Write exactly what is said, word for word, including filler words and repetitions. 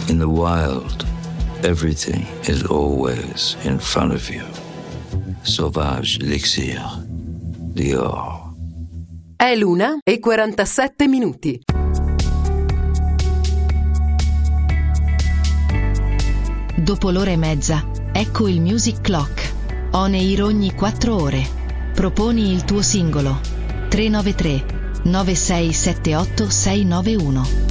In the wild, everything is always in front of you. Sauvage Elixir, Dior. È l'una e quarantasette minuti. Dopo l'ora e mezza, ecco il Music Clock. On air ogni quattro ore. Proponi il tuo singolo. tre nove tre nove sei sette otto sei nove uno.